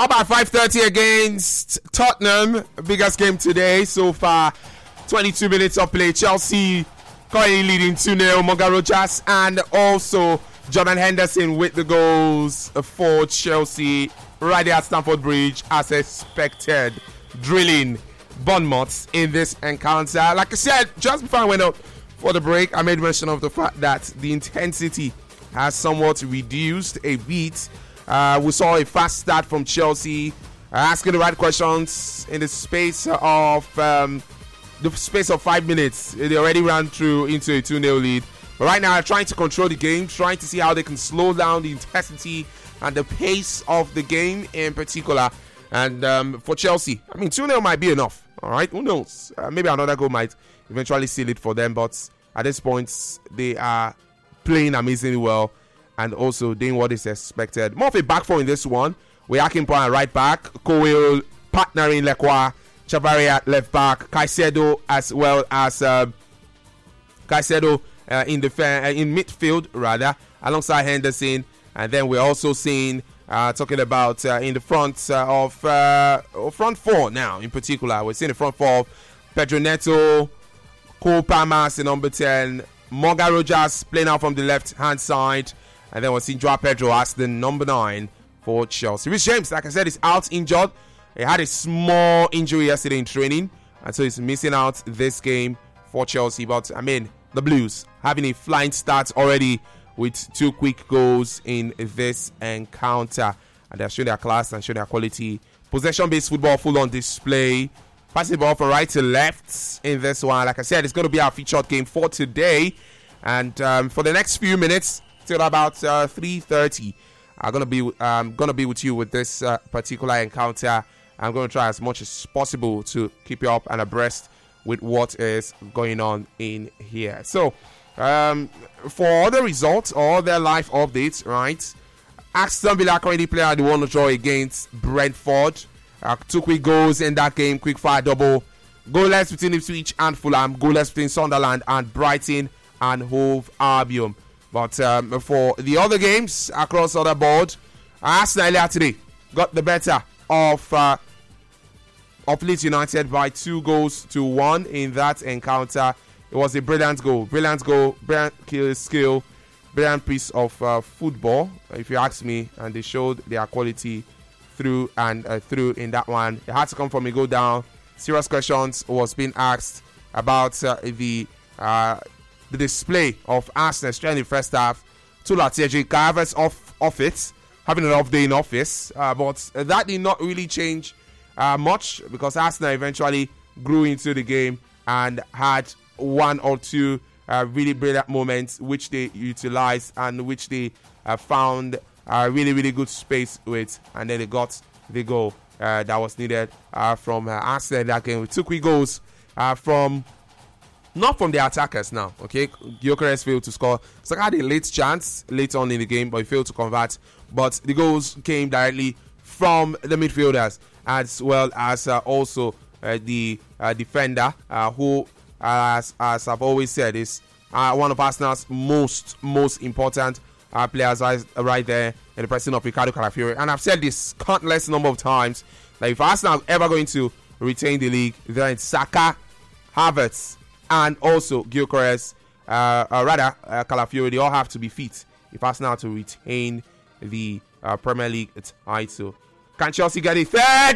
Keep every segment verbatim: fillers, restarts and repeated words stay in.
How about five thirty against Tottenham? Biggest game today so far. twenty-two minutes of play. Chelsea currently leading two nil. Morgan Rogers and also Jordan Henderson with the goals for Chelsea right there at Stamford Bridge as expected. Drilling Bournemouth in this encounter. Like I said, just before I went up for the break, I made mention of the fact that the intensity has somewhat reduced a bit. Uh, we saw a fast start from Chelsea, uh, asking the right questions in the space of um, the space of five minutes. They already ran through into a two nil lead. But right now, they're trying to control the game, trying to see how they can slow down the intensity and the pace of the game in particular. And um, for Chelsea, I mean, two nil might be enough. All right, who knows? Uh, maybe another goal might eventually seal it for them. But at this point, they are playing amazingly well and also doing what is expected. More of a back four in this one. We are Akinpo at right back, Cowell partnering Lekwa, Chavarri at left back, Caicedo as well as uh, Caicedo uh, in the uh, in midfield rather, alongside Henderson. And then we're also seeing uh, talking about uh, in the front uh, of uh, front four now in particular. We're seeing the front four of Pedro Neto, Cole Palmer as the number ten, Morgan Rogers playing out from the left hand side. And then we're seeing Joao Pedro as the number nine for Chelsea. Reece James, like I said, is out injured. He had a small injury yesterday in training, and so he's missing out this game for Chelsea. But, I mean, the Blues having a flying start already with two quick goals in this encounter. And they're showing their class and showing their quality. Possession-based football full on display. Passing the ball from right to left in this one. Like I said, it's going to be our featured game for today. And um, for the next few minutes, till about uh, three thirty, I'm gonna be um, gonna be with you with this uh, particular encounter. I'm gonna try as much as possible to keep you up and abreast with what is going on in here. So, um, for other results or other live updates, right? Aston Villa currently playing the one to draw against Brentford. Uh, two quick goals in that game, quick fire double. Goalless between Ipswich and Fulham. Goalless between Sunderland and Brighton and Hove Albion. But um, for the other games across other board, Arsenal earlier today got the better of uh, of Leeds United by two goals to one in that encounter. It was a brilliant goal, brilliant goal, brilliant skill, brilliant piece of uh, football, if you ask me. And they showed their quality through and uh, through in that one. It had to come from a goal down. Serious questions was being asked about uh, the. Uh, The display of Arsenal in the first half. Tula T J Garvers off, off it, having an off day in office. Uh, but that did not really change uh, much because Arsenal eventually grew into the game and had one or two uh, really brilliant moments which they utilized and which they uh, found uh, really, really good space with. And then they got the goal uh, that was needed uh, from uh, Arsenal in that game with two quick goals uh, from. Not from the attackers now, okay? Gyökeres failed to score. So I had a late chance late on in the game, but he failed to convert. But the goals came directly from the midfielders, as well as uh, also uh, the uh, defender, uh, who, uh, as, as I've always said, is uh, one of Arsenal's most, most important uh, players right, right there in the person of Ricardo Calafiori. And I've said this countless number of times, that if Arsenal are ever going to retain the league, then Saka, Havertz, and also Gyökeres, uh, uh, rather uh, Calafiori, they all have to be fit if Arsenal to retain the uh, Premier League title. Can Chelsea get a third?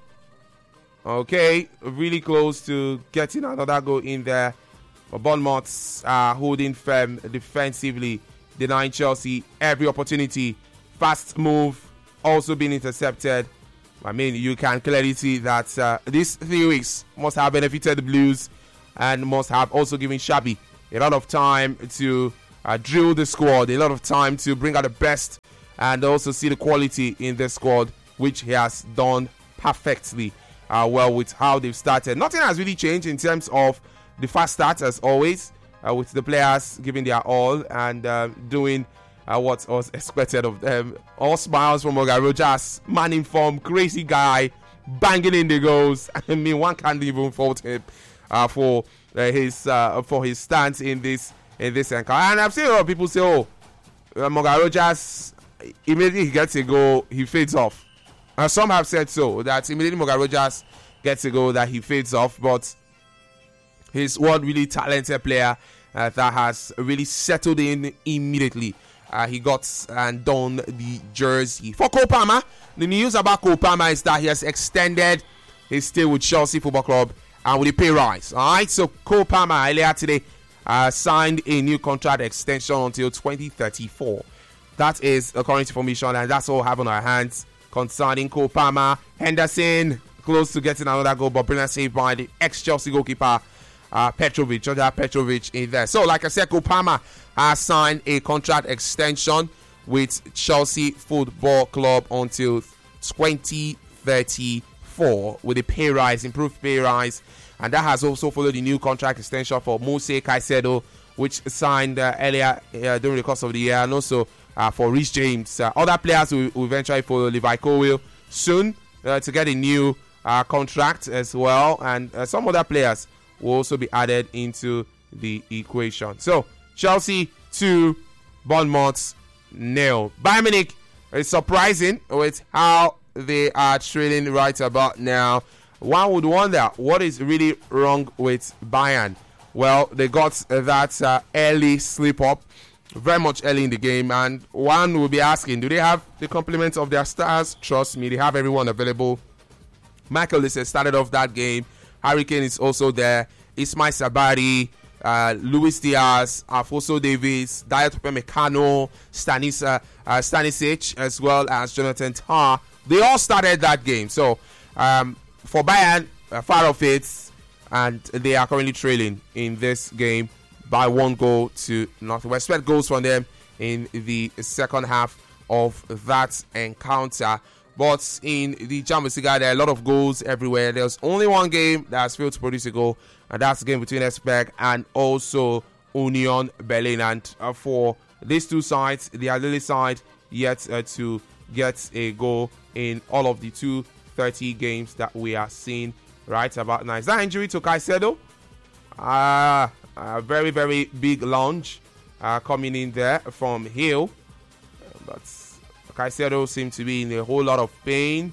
Okay, really close to getting another goal in there. But Bournemouth are holding firm defensively, denying Chelsea every opportunity. Fast move, also being intercepted. I mean, you can clearly see that uh, these three weeks must have benefited the Blues and must have also given Shabby a lot of time to uh, drill the squad, a lot of time to bring out the best and also see the quality in the squad, which he has done perfectly uh, well with how they've started. Nothing has really changed in terms of the fast start as always, uh, with the players giving their all and uh, doing uh, what was expected of them. All smiles from Morgan Rogers, man in form, crazy guy, banging in the goals. I mean, one can't even fault him uh, for uh, his uh, for his stance in this in this encounter. And I've seen a lot of people say, "Oh, uh, Morgan Rogers, immediately he gets a goal, he fades off." Uh, some have said so, that immediately Morgan Rogers gets a goal that he fades off, but he's one really talented player uh, that has really settled in immediately. Uh, he got and donned the jersey. For Cole Palmer, the news about Cole Palmer is that he has extended his stay with Chelsea Football Club and with a pay rise. All right, so Cole Palmer earlier today uh, signed a new contract extension until twenty thirty-four. That is the current information, and that's all we have on our hands concerning Cole Palmer. Henderson close to getting another goal, but brilliant save by the ex-Chelsea goalkeeper uh, Petrovic, Georgia Petrovic in there. So, like I said, Cole Palmer has signed a contract extension with Chelsea Football Club until twenty thirty-four with a pay rise, improved pay rise, and that has also followed the new contract extension for Moise Caicedo, which signed uh, earlier uh, during the course of the year, and also uh, for Reece James. Uh, other players will, will eventually follow. Levi Colwill soon uh, to get a new uh, contract as well, and uh, some other players will also be added into the equation. So Chelsea two, Bournemouth nil. Bayern Munich is surprising with how they are trailing right about now. One would wonder what is really wrong with Bayern. Well, they got that uh, early slip up, very much early in the game, and one will be asking, do they have the complement of their stars? Trust me, they have everyone available. Michael Essien started off that game. Harry Kane is also there. Ismail Sabari, uh, Luis Diaz, Afonso Davies, Dayot Upamecano, Stanis, uh, uh, Stanisic, as well as Jonathan Tah. They all started that game. So um, for Bayern, uh, far off it, and they are currently trailing in this game by one goal to nothing. We expect goals from them in the second half of that encounter. But in the Bundesliga, there are a lot of goals everywhere. There's only one game that has failed to produce a goal, and that's the game between Esbjerg and also Union Berlin. And uh, for these two sides, the Alili side yet uh, to get a goal in all of the two thirty games that we are seeing right about now. Is that injury to Caicedo? Uh, a very, very big lunge uh, coming in there from Hill. But Caicedo seems to be in a whole lot of pain.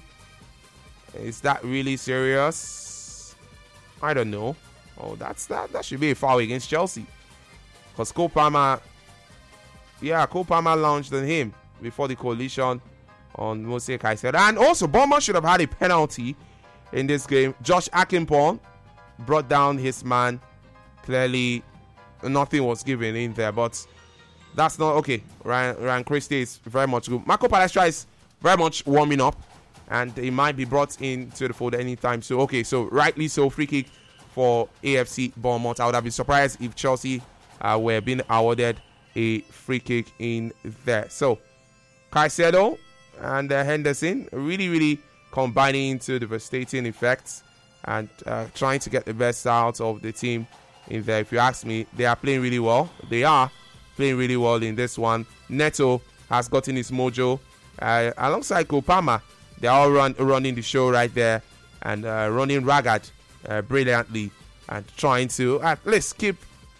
Is that really serious? I don't know. Oh, that's that. That should be a foul against Chelsea. Because Cole Palmer, yeah, Cole Palmer launched on him before the collision on Mose Caicedo. And also, Bournemouth should have had a penalty in this game. Josh Akinpong brought down his man. Clearly, nothing was given in there, but that's not okay. Ryan, Ryan Christie is very much good. Marco Palestra is very much warming up, and he might be brought into the fold anytime. So, okay, so rightly so, free kick for A F C Bournemouth. I would have been surprised if Chelsea uh, were being awarded a free kick in there. So, Caicedo and uh, Henderson really, really combining into devastating effects and uh, trying to get the best out of the team in there. If you ask me, they are playing really well. They are playing really well in this one. Neto has gotten his mojo. Uh, alongside Cole Palmer, they're all run, running the show right there and uh, running ragged uh, brilliantly and trying to at least keep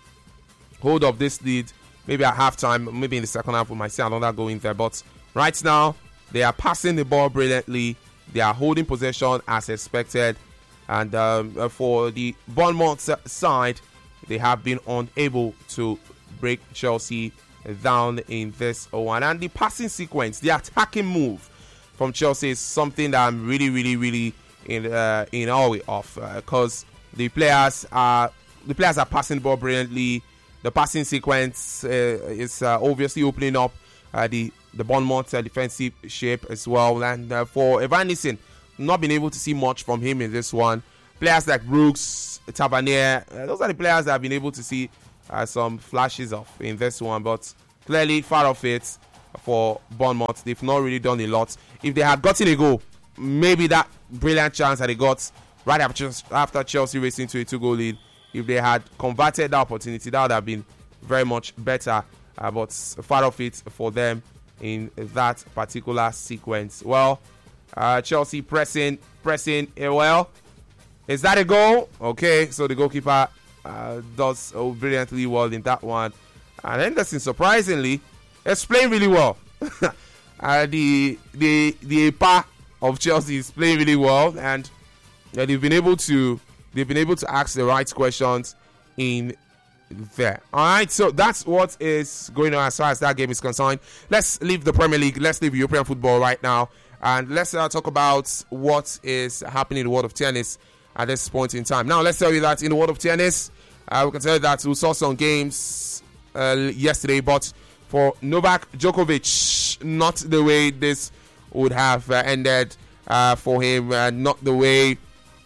hold of this lead. Maybe at halftime, maybe in the second half, we might see another go in there. But right now, they are passing the ball brilliantly. They are holding possession as expected. And um, for the Bournemouth side, they have been unable to break Chelsea down in this one. And the passing sequence, the attacking move from Chelsea is something that I'm really, really, really in uh, in awe of, because uh, the players are the players are passing the ball brilliantly. The passing sequence uh, is uh, obviously opening up uh, the the Bournemouth uh, defensive shape as well. And uh, for Evanilson, not been able to see much from him in this one. Players like Brooks, Tavernier, uh, those are the players that have been able to see uh, some flashes of in this one, but clearly far off it for Bournemouth. They've not really done a lot. If they had gotten a goal, maybe that brilliant chance that they got right after, after Chelsea racing to a two-goal lead, if they had converted that opportunity, that would have been very much better. Uh, but far off it for them in that particular sequence. Well, uh, Chelsea pressing, pressing uh, well. Is that a goal? Okay, so the goalkeeper uh, does oh, brilliantly well in that one. And Henderson, surprisingly, is playing really well. uh, the the the E P A of Chelsea is playing really well, and uh, they've been able to they've been able to ask the right questions in there. All right, so that's what is going on as far as that game is concerned. Let's leave the Premier League. Let's leave European football right now, and let's uh, talk about what is happening in the world of tennis at this point in time. Now, let's tell you that in the world of tennis, uh, we can tell you that we saw some games uh, yesterday, but for Novak Djokovic, not the way this would have uh, ended uh, for him, uh, not the way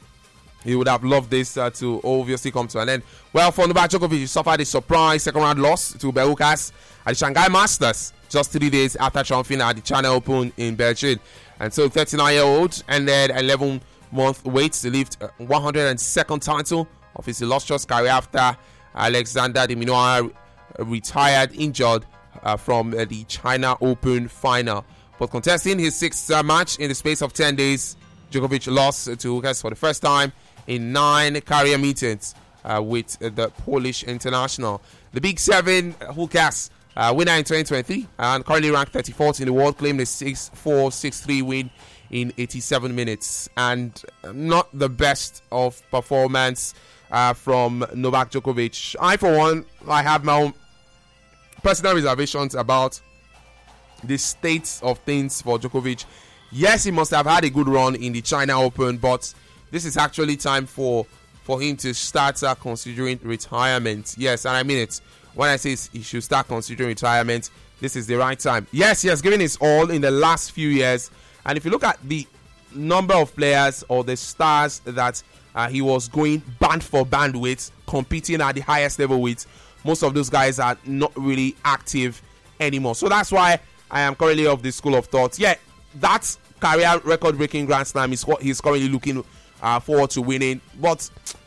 he would have loved this uh, to obviously come to an end. Well, for Novak Djokovic, he suffered a surprise second round loss to Hubert Hurkacz at the Shanghai Masters just three days after triumphing at the China Open in Beijing. And so, thirty-nine-year-old ended eleven-month wait to lift one hundred second title of his illustrious career after Alexander de Minaur retired injured uh, from uh, the China Open final. But contesting his sixth uh, match in the space of ten days, Djokovic lost to Hurkacz for the first time in nine career meetings uh, with uh, the Polish international. The Big Seven, uh, Hurkacz, uh, winner in twenty twenty-three and currently ranked thirty-fourth in the world, claimed a six four, six three win in eighty-seven minutes. And not the best of performance uh, from Novak Djokovic. I, for one, I have my own personal reservations about the state of things for Djokovic. Yes, he must have had a good run in the China Open, but this is actually time for for him to start uh, considering retirement. Yes, and I mean it. When I say he should start considering retirement, this is the right time. Yes, he has given his all in the last few years, and if you look at the number of players or the stars that uh, he was going band for band with, competing at the highest level with, most of those guys are not really active anymore. So that's why I am currently of the school of thought. Yeah, that career record-breaking Grand Slam is what he's currently looking uh, forward to winning. But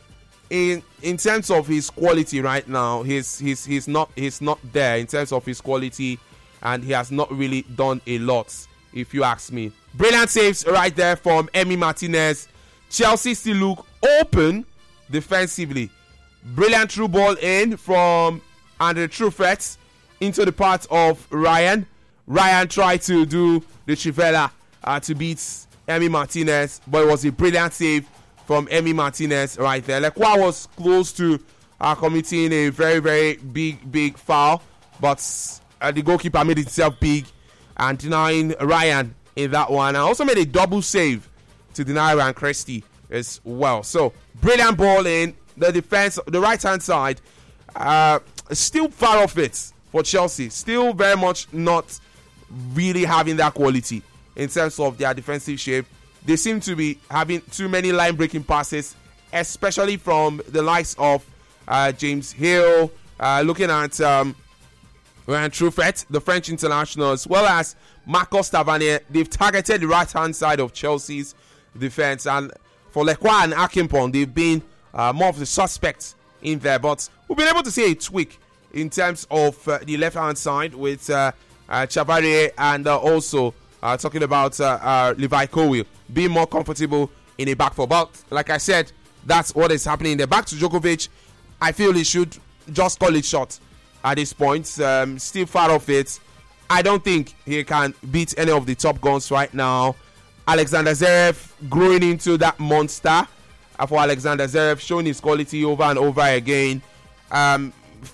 in in terms of his quality right now, he's he's he's not he's not there in terms of his quality, and he has not really done a lot, if you ask me. Brilliant saves right there from Emi Martinez. Chelsea still look open defensively. Brilliant through ball in from Andre Truffert into the path of Ryan. Ryan tried to do the Trivela uh, to beat Emi Martinez, but it was a brilliant save from Emi Martinez right there. Lekwa was close to uh, committing a very, very big, big foul, but uh, the goalkeeper made himself big and denying Ryan in that one. And also made a double save to deny Ryan Christie as well. So, brilliant ball in. The defense, the right-hand side, uh, still far off it for Chelsea. Still very much not really having that quality in terms of their defensive shape. They seem to be having too many line-breaking passes, especially from the likes of uh, James Hill, uh, looking at um, Ryan Truffert, the French international, as well as Marcos Tavernier. They've targeted the right-hand side of Chelsea's defense, and for Lekwa and Akimpong, they've been uh, more of the suspects in there. But we've been able to see a tweak in terms of uh, the left-hand side with uh, uh, Chavaret and uh, also uh, talking about uh, uh, Levi Colwill being more comfortable in a back four. But like I said, that's what is happening in the back to Djokovic. I feel he should just call it short at this point. Um, still far off it. I don't think he can beat any of the top guns right now. Alexander Zverev growing into that monster. Uh, for Alexander Zverev, showing his quality over and over again. Um,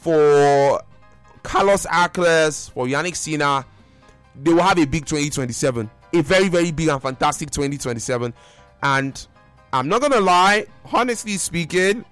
for Carlos Alcaraz, for Yannick Sinner, they will have a big twenty twenty-seven. A very, very big and fantastic twenty twenty-seven. And I'm not going to lie, honestly speaking,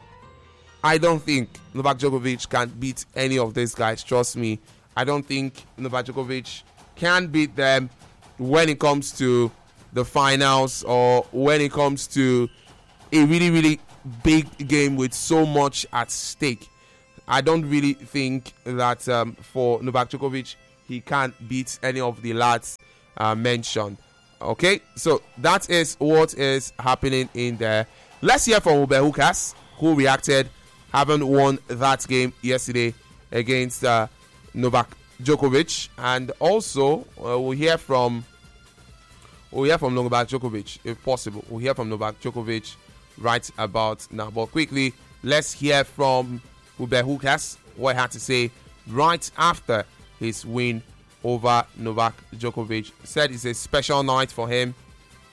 I don't think Novak Djokovic can beat any of these guys. Trust me. I don't think Novak Djokovic can beat them when it comes to the finals or when it comes to a really, really big game with so much at stake. I don't really think that um, for Novak Djokovic, he can't beat any of the lads uh, mentioned. Okay, so that is what is happening in there. Let's hear from Hubert Hurkacz, who reacted, having won that game yesterday against uh, Novak Djokovic, and also uh, we'll hear from we'll hear from Novak Djokovic if possible. We'll hear from Novak Djokovic right about now. But quickly, let's hear from Hubert Hurkacz what he had to say right after his win over Novak Djokovic. Said it's a special night for him.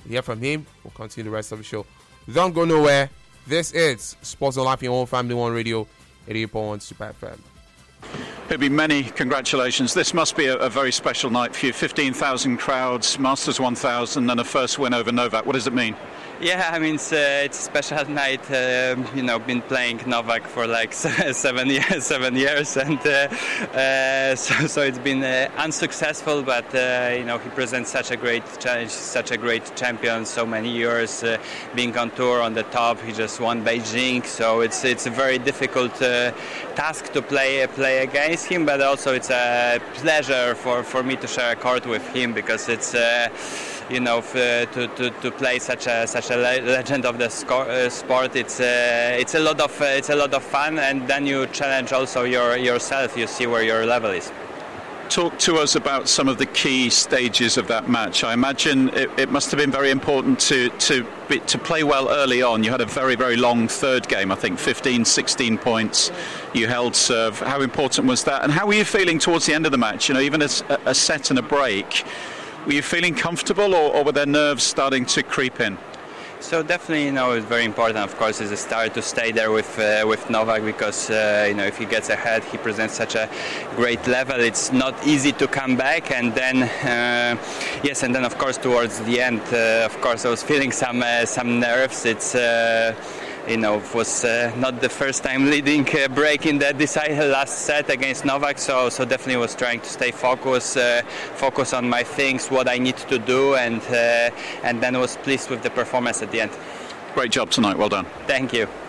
hear from him. We'll continue the rest of the show. Don't go nowhere. This is Sports on Life, your own Family One Radio, eighty-eight point one Super F M. Hibby, many congratulations. This must be a, a very special night for you. fifteen thousand crowds, Masters one thousand, and a first win over Novak. What does it mean? Yeah, I mean, it's, uh, it's a special night. Uh, you know, been playing Novak for like seven years, seven years, and uh, uh, so, so it's been uh, unsuccessful. But uh, you know, he presents such a great challenge, such a great champion. So many years uh, being on tour on the top. He just won Beijing, so it's it's a very difficult uh, task to play play against him. But also, it's a pleasure for, for me to share a court with him, because it's. Uh, You know, f- to, to, to play such a such a le- legend of the sco- uh, sport, it's uh, it's a lot of uh, it's a lot of fun, and then you challenge also your yourself. You see where your level is. Talk to us about some of the key stages of that match. I imagine it, it must have been very important to to be, to play well early on. You had a very very long third game, I think fifteen, sixteen points. You held serve. How important was that? And how were you feeling towards the end of the match? You know, even as a, a set and a break. Were you feeling comfortable, or, or were there nerves starting to creep in? So definitely, you know, it's very important, of course, as a start to stay there with uh, with Novak, because uh, you know, if he gets ahead, he presents such a great level. It's not easy to come back, and then uh, yes, and then of course towards the end, uh, of course, I was feeling some uh, some nerves. It's. Uh, You know, it was uh, not the first time leading uh, break in the decided last set against Novak, so so definitely was trying to stay focused, uh, focus on my things, what I need to do, and uh, and then was pleased with the performance at the end. Great job tonight. Well done. Thank you.